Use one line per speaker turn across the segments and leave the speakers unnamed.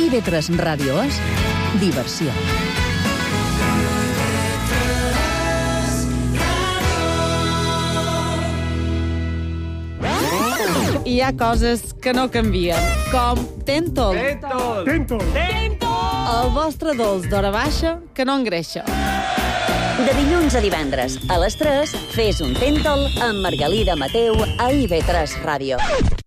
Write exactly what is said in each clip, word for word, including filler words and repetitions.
I V tres Ràdio és diversió.
Hi ha coses que no canvien, com Tentol.
Tentol!
Tentol!
Tentol! El vostre dolç d'hora baixa que no engreixa.
De dilluns a divendres, a les tres, fes un Tentol amb Margalida Mateu a I V tres Ràdio.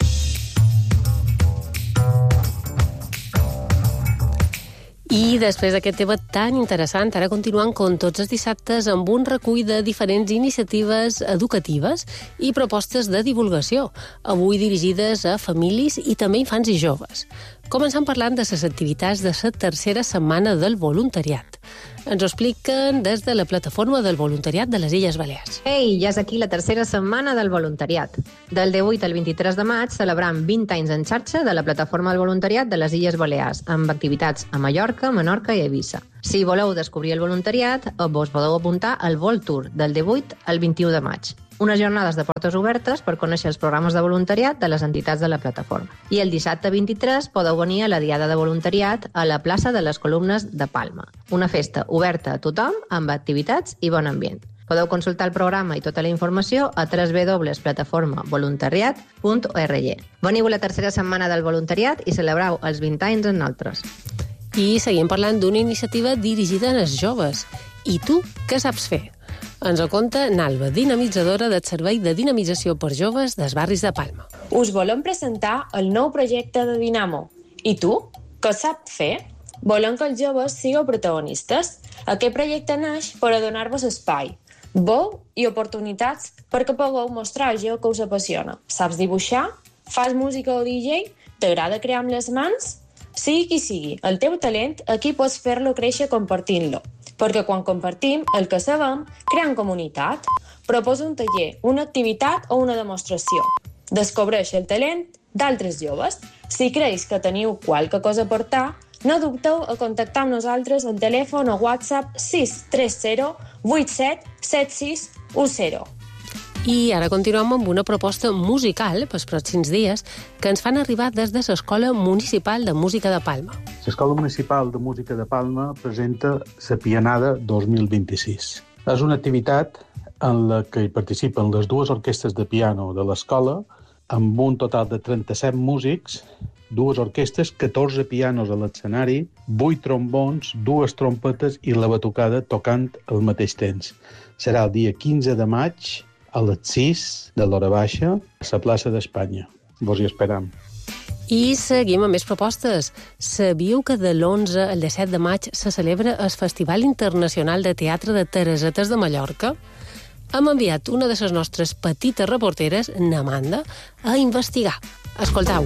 I després d'aquest tema tan interessant, ara continuant com tots els dissabtes amb un recull de diferents iniciatives educatives i propostes de divulgació, avui dirigides a famílies i també infants i joves. Començant parlant de les activitats de la tercera setmana del voluntariat. Ens ho expliquen des de la plataforma del voluntariat de les Illes Balears.
Ei, ja és aquí la tercera setmana del voluntariat. Del divuit al vint-i-tres de maig celebrant vint anys en xarxa de la plataforma del voluntariat de les Illes Balears, amb activitats a Mallorca, Menorca i Eivissa. Si voleu descobrir el voluntariat, vos podeu apuntar al Vol Tour del divuit al vint-i-u de maig. Unes jornades de portes obertes per conèixer els programes de voluntariat de les entitats de la plataforma. I el dissabte vint-i-tres podeu venir a la Diada de Voluntariat a la plaça de les Columnes de Palma. Una festa oberta a tothom, amb activitats i bon ambient. Podeu consultar el programa i tota la informació a w w w punt plataforma voluntariat punt org. Veniu a la tercera setmana del voluntariat i celebrau els vint anys amb nosaltres.
I seguim parlant d'una iniciativa dirigida als joves. I tu, què saps fer? Ens ho conta Nalba, dinamitzadora del Servei de Dinamització per Joves dels barris de Palma.
Us volem presentar el nou projecte de Dinamo. I tu, què saps fer? Volem que els joves sigueu protagonistes. Aquest projecte neix per a donar-vos espai, veu i oportunitats perquè pugueu mostrar allò que us apassiona. Saps dibuixar? Fas música o D J? T'agrada crear amb les mans? Sigui qui sigui, el teu talent aquí pots fer-lo créixer compartint-lo. Perquè quan compartim el que sabem, creem comunitat. Proposa un taller, una activitat o una demostració. Descobreix el talent d'altres joves. Si creus que teniu qualque cosa a aportar, no dubteu a contactar amb nosaltres al telèfon o WhatsApp sis tres zero vuit set set sis u zero.
I ara continuem amb una proposta musical pels pròxims dies que ens fan arribar des de l'Escola Municipal de Música de Palma.
L'Escola Municipal de Música de Palma presenta la Pianada dos mil vint-i-sis. És una activitat en la que hi participen les dues orquestres de piano de l'escola, amb un total de trenta-set músics, dues orquestres, catorze pianos a l'escenari, vuit trombons, dues trompetes i la batucada tocant al mateix temps. Serà el dia quinze de maig, a les sis de l'hora baixa, a la plaça d'Espanya. Vos hi esperam.
I seguim amb més propostes. Sabíeu que de l'onze al disset de maig se celebra el Festival Internacional de Teatre de Teresetes de Mallorca? Hem enviat una de les nostres petites reporteres, n'Amanda, a investigar. Escoltau.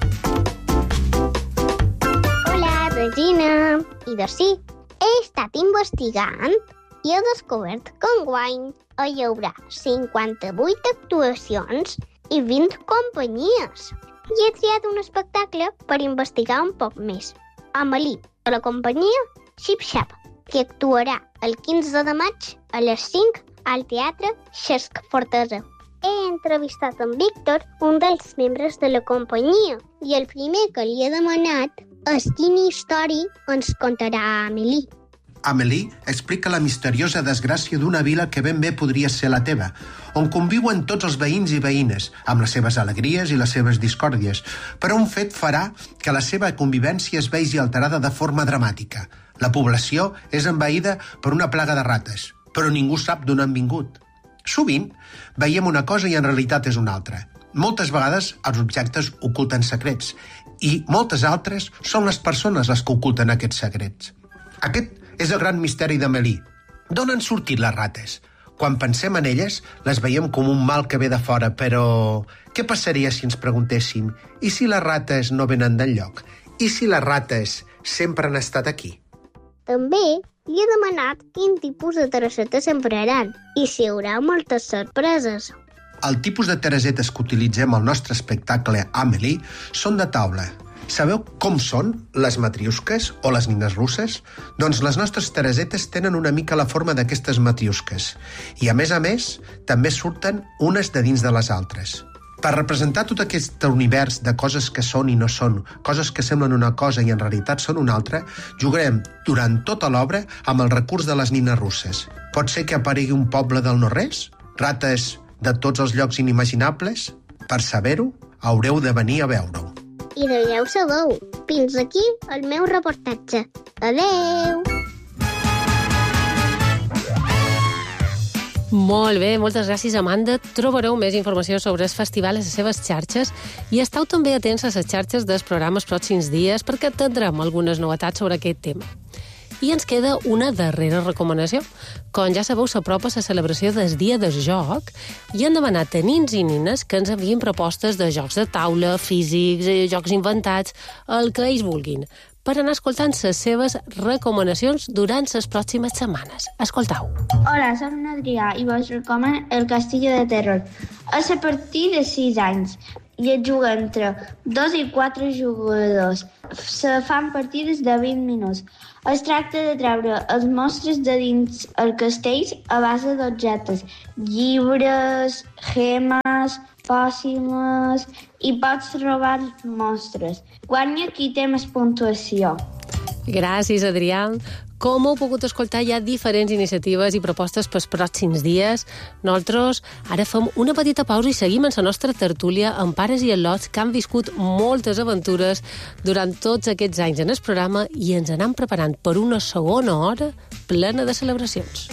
Hola, Regina. I doncs sí, he estat investigant i he descobert que enguany hi haurà cinquanta-vuit actuacions i vint companyies. I he triat un espectacle per investigar un poc més. Amélie, de la companyia Xip Xap, que actuarà el quinze de maig a les cinc al Teatre Xesc Fortesa. He entrevistat en Víctor, un dels membres de la companyia, i el primer que li he demanat és quina història ens contarà Amélie.
Amélie explica la misteriosa desgràcia d'una vila que ben bé podria ser la teva, on conviuen tots els veïns i veïnes, amb les seves alegries i les seves discòrdies, però un fet farà que la seva convivència es vegi alterada de forma dramàtica. La població és envaïda per una plaga de rates, però ningú sap d'on han vingut. Sovint veiem una cosa i en realitat és una altra. Moltes vegades els objectes oculten secrets i moltes altres són les persones les que oculten aquests secrets. Aquest és el gran misteri d'Amélie. D'on han sortit les rates? Quan pensem en elles, les veiem com un mal que ve de fora, però què passaria si ens preguntéssim i si les rates no venen d'enlloc? I si les rates sempre han estat aquí?
També li he demanat quin tipus de teresetes s'empraran i si hi haurà moltes sorpreses.
El tipus de teresetes que utilitzem al nostre espectacle Amélie són de taula. Sabeu com són les matriusques o les nines russes? Doncs les nostres teresetes tenen una mica la forma d'aquestes matriusques. I a més a més, també surten unes de dins de les altres. Per representar tot aquest univers de coses que són i no són, coses que semblen una cosa i en realitat són una altra, jugarem durant tota l'obra amb el recurs de les nines russes. Pot ser que aparegui un poble del no-res? Rates de tots els llocs inimaginables? Per saber-ho, haureu de venir a veure-ho.
I de ja ho sabeu. Fins aquí el meu reportatge. Adeu!
Molt bé, moltes gràcies, Amanda. Trobareu més informació sobre el festival a les seves xarxes i esteu també atents a les xarxes dels programes pròxims dies perquè tindrem algunes novetats sobre aquest tema. I ens queda una darrera recomanació. Com ja sabeu, s'apropa la celebració del Dia del Joc i han demanat a nins i nines que ens envien propostes de jocs de taula, físics, jocs inventats, el que ells vulguin, per anar escoltant les seves recomanacions durant les pròximes setmanes. Escoltau.
Hola, soc Adrià i vos recomano El Castillo de Terror. És a partir de sis anys i es juga entre dos i quatre jugadors. Se fan partides de vint minuts. Es tracta de treure els monstres de dins el castell a base d'objectes, llibres, gemes, fòssils i pots robar monstres. Guanya qui té més puntuació.
Gràcies, Adrià. Com heu pogut escoltar, hi ha diferents iniciatives i propostes pels pròxims dies. Nosaltres ara fem una petita pausa i seguim en la nostra tertúlia amb pares i al·lots que han viscut moltes aventures durant tots aquests anys en el programa i ens anem preparant per una segona hora plena de celebracions.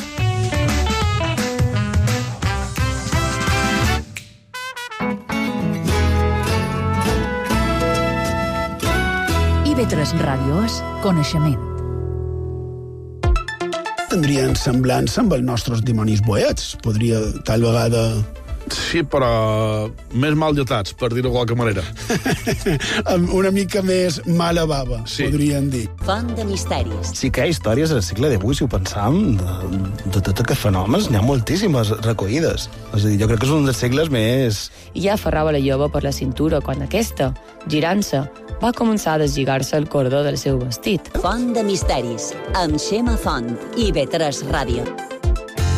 I ve tres Ràdio és coneixement.
Tindrien semblança amb els nostres dimonis boets. Podria, tal vegada...
Sí, però més mal dotats, per dir-ho de qualque manera.
Una mica més mala bava, sí. Podríem dir.
Font de misteris.
Sí que hi ha històries al segle divuit, si ho pensam, de, de tot aquests fenòmens, n'hi ha moltíssimes recollides. És a dir, jo crec que és un dels segles més...
I ja aferrava la jove per la cintura quan aquesta, girant-se, va començar a deslligar-se el cordó del seu vestit.
Font de misteris, amb Xema Font i ve tres Ràdio.